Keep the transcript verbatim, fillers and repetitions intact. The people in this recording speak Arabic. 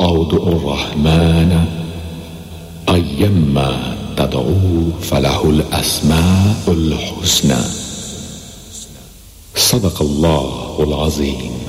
أو ادعوا الرحمن أيما تدعوا فله الأسماء الحسنى. صدق الله العظيم.